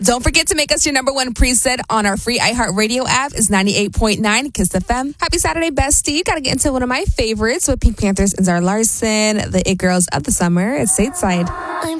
Don't forget to make us your number one preset on our free iHeartRadio app. It's 98.9 Kiss FM. Happy Saturday, bestie. Got to get into one of my favorites with Pink Panthers and Zara Larson, the It Girls of the Summer. It's Stateside. I'm